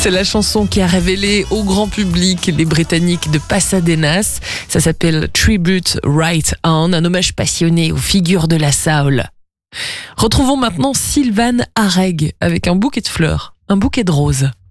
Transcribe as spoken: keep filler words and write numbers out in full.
C'est la chanson qui a révélé au grand public les Britanniques de Pasadenas. Ça s'appelle Tribute Right On, un hommage passionné aux figures de la soul. Retrouvons maintenant Sylvan Areg avec un bouquet de fleurs, un bouquet de roses.